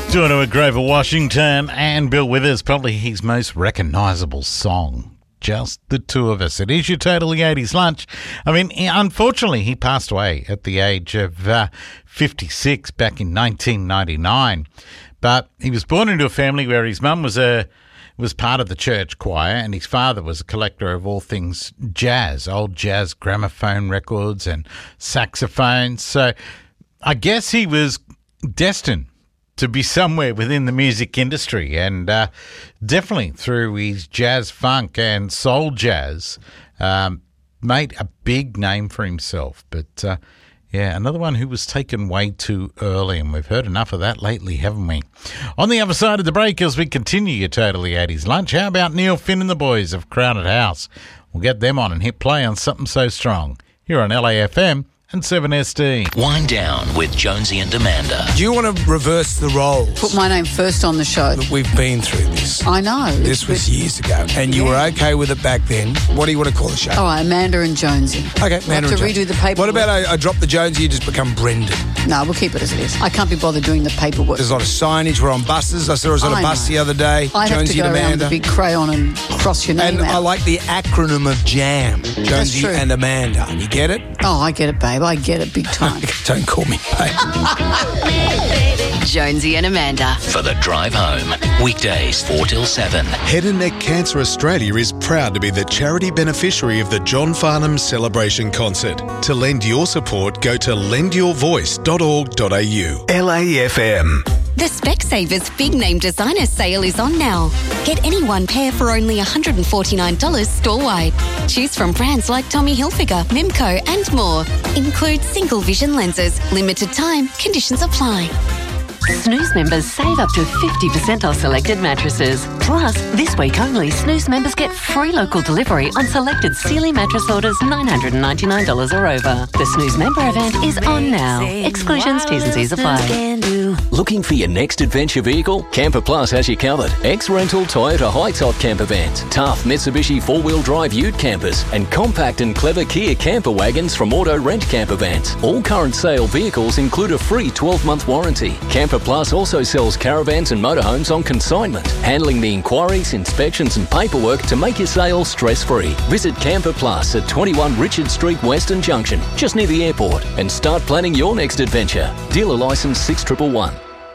Doing to a Grover Washington and Bill Withers, probably his most recognisable song. Just the two of us. It is your Totally 80s lunch. I mean, unfortunately, he passed away at the age of 56 back in 1999. But he was born into a family where his mum was part of the church choir and his father was a collector of all things jazz, old jazz gramophone records and saxophones. So I guess he was destined to be somewhere within the music industry, and definitely through his jazz funk and soul jazz made a big name for himself. But another one who was taken way too early, and we've heard enough of that lately, haven't we? On the other side of the break, as we continue your Totally 80s lunch, how about Neil Finn and the boys of Crowded House? We'll get them on and hit play on Something So Strong here on LAFM and 7SD. Wind Down with Jonesy and Amanda. Do you want to reverse the roles? Put my name first on the show. We've been through this. I know. This was years ago, and you were okay with it back then. What do you want to call the show? All right, Amanda and Jonesy. Okay, Amanda and Jonesy. Have to redo the paperwork. What about I drop the Jonesy, you just become Brendan? No, we'll keep it as it is. I can't be bothered doing the paperwork. There's a lot of signage. We're on buses. I saw us on a bus the other day. I have to go around with a big crayon and cross your name out. And I like the acronym of JAM. Jonesy and Amanda. You get it? Oh, I get it, babe. I get it big time. Don't call me babe. Jonesy and Amanda. For the drive home. Weekdays 4 till 7. Head and Neck Cancer Australia is proud to be the charity beneficiary of the John Farnham Celebration Concert. To lend your support, go to lendyourvoice.org.au. LAFM. The Specsavers Big Name Designer Sale is on now. Get any one pair for only $149 store-wide. Choose from brands like Tommy Hilfiger, Mimco and more. Include single vision lenses. Limited time. Conditions apply. Snooze members save up to 50% off selected mattresses. Plus, this week only, Snooze members get free local delivery on selected Sealy mattress orders $999 or over. The Snooze member event is on now. Exclusions, T's and C's apply. Looking for your next adventure vehicle? Camper Plus has you covered. Ex-rental Toyota high-top camper vans, tough Mitsubishi four-wheel drive ute campers, and compact and clever Kia camper wagons from Auto Rent Camper Vans. All current sale vehicles include a free 12-month warranty. Camper Plus also sells caravans and motorhomes on consignment, handling the inquiries, inspections and paperwork to make your sale stress-free. Visit Camper Plus at 21 Richard Street, Western Junction, just near the airport, and start planning your next adventure. Dealer licence 6111.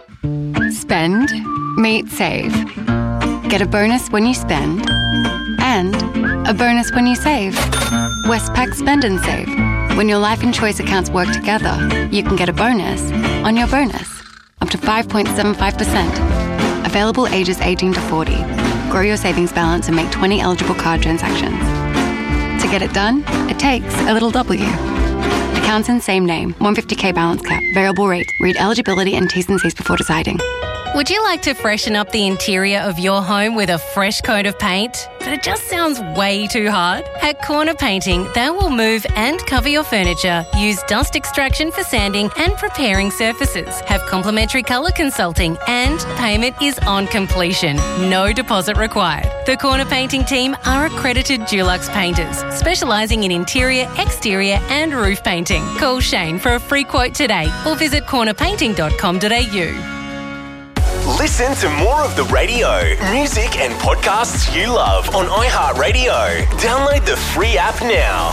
Spend, meet, save. Get a bonus when you spend and a bonus when you save. Westpac Spend and Save. When your life and choice accounts work together, you can get a bonus on your bonus. Up to 5.75%. Available ages 18 to 40. Grow your savings balance and make 20 eligible card transactions. To get it done, it takes a little W. Accounts in same name. 150k balance cap. Variable rate. Read eligibility and T's and C's before deciding. Would you like to freshen up the interior of your home with a fresh coat of paint? But it just sounds way too hard? At Corner Painting, they will move and cover your furniture, use dust extraction for sanding and preparing surfaces, have complimentary colour consulting, and payment is on completion. No deposit required. The Corner Painting team are accredited Dulux painters, specialising in interior, exterior and roof painting. Call Shane for a free quote today or visit cornerpainting.com.au. Listen to more of the radio, music and podcasts you love on iHeartRadio. Download the free app now.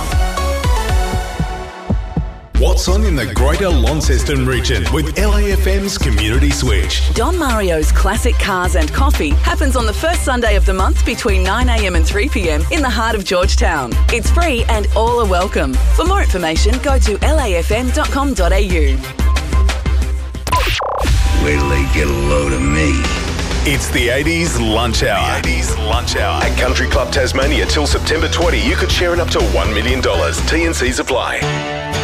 What's on in the Greater Launceston region with LAFM's Community Switch? Don Mario's Classic Cars and Coffee happens on the first Sunday of the month between 9am and 3pm in the heart of Georgetown. It's free and all are welcome. For more information, go to lafm.com.au. Wait till they get a load of me. It's the 80s Lunch Hour. The 80s Lunch Hour. At Country Club Tasmania till September 20, you could share in up to $1 million. T&Cs apply.